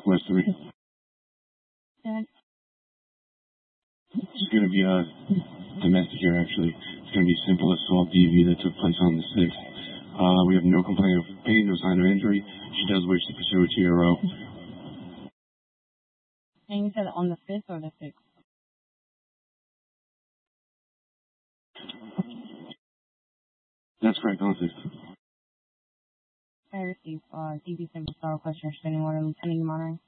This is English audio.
Northwest 3. Dad? It's going to be domestic here, actually. It's going to be simple assault DV that took place on the 6th. We have no complaint of pain, no sign of injury. She does wish to pursue a TRO. And you said on the 5th or the 6th? That's correct, on the 6th. I received DV service style question, standing order, Lieutenant monitoring.